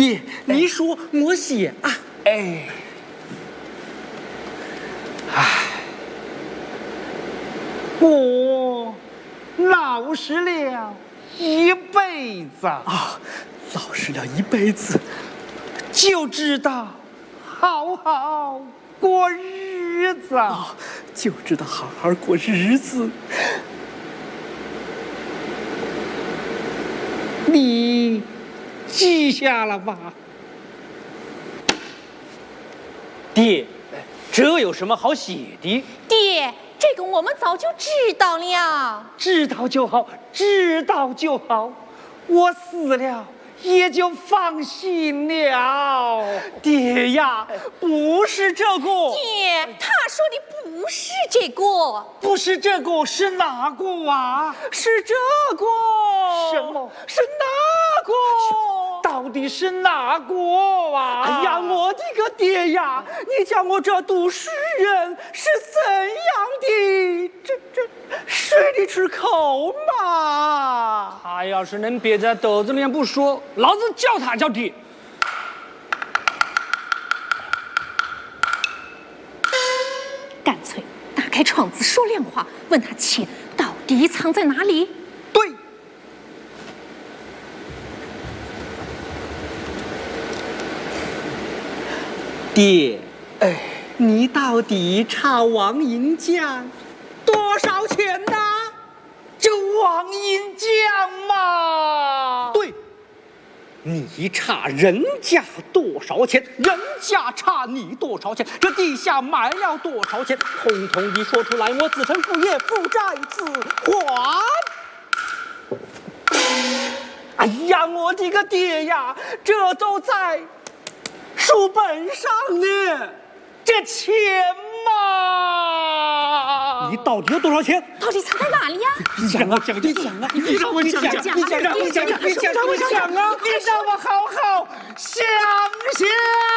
爹，你说我写啊？ 哎，我老实了一辈子啊，老实了一辈子， 就知道好好过日子啊，就知道好好过日子。 你记下了吧？ 爹，这有什么好写的？ 爹，这个我们早就知道了。 知道就好，知道就好。我死了也就放心了。 爹呀，不是这个。 爹，他说的不是这个。 不是这个，是哪个啊？ 是这个。 什么？ 是哪个？ 到底是哪个啊？ 哎呀，我的个爹呀！你讲我这读书人是怎样的？这水里吃口嘛！ 他要是能憋在肚子里面不说，老子叫他叫爹。 干脆打开窗子说亮话，问他钱到底藏在哪里。 对。 爹，你到底差王银匠多少钱呢？ 这王银匠嘛， 对，你差人家多少钱，人家差你多少钱，这地下埋了多少钱，统统一说出来，我子承父业，父债子还。 哎呀，我的个爹呀，这都在书本上呢， 这钱嘛， 你到底有多少钱？ 到底藏在哪里呀？ 你讲啊，讲，你讲啊，你让我讲，你讲啊， 你让我好好想想。